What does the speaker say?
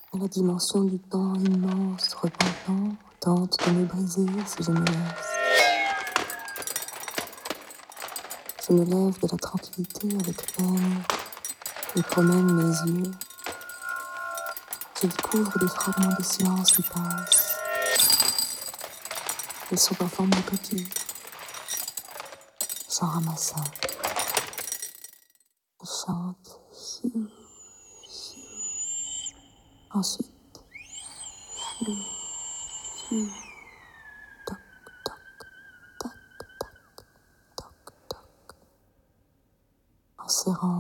Et la dimension du temps immense, repentant, tente de me briser si je me laisse. Je me lève de la tranquillité avec peine et promène mes yeux. Je découvre des fragments de silence qui passent. Ils sont en forme de coquilles. J'en ramasse un. Je chante. Ensuite, toc, toc, tac, tac, toc, toc. En serrant